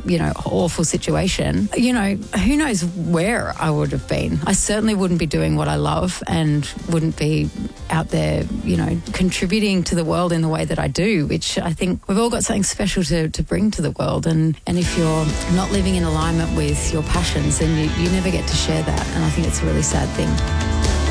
awful situation, who knows where I would have been. I certainly wouldn't be doing what I love and wouldn't be out there, contributing to the world in the way that I do, which I think we've all got something special to bring to the world. And if you're not living in alignment with your passions, then you never get to share that. And I think it's a really sad thing.